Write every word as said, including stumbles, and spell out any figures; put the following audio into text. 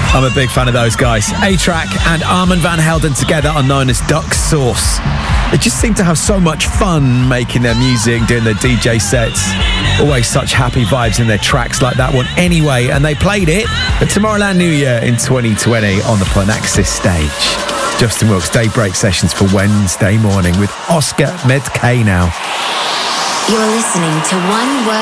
I'm a big fan of those guys. A-Track and Armand Van Helden together are known as Duck Sauce. They just seem to have so much fun making their music, doing their D J sets. Always such happy vibes in their tracks like that one anyway. And they played it at Tomorrowland New Year in twenty twenty on the Planaxis stage. Justin Wilkes Daybreak Sessions for Wednesday morning with Oscar Medkay now. You're listening to One World